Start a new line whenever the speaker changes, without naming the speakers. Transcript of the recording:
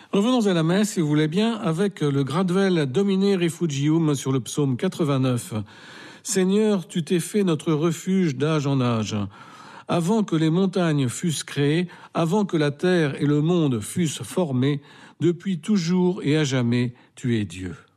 Revenons à la messe, si vous voulez bien, avec le Gradvel Domine Refugium sur le psaume 89. Seigneur, tu t'es fait notre refuge d'âge en âge. Avant que les montagnes fussent créées, avant que la terre et le monde fussent formés, depuis toujours et à jamais, tu es Dieu.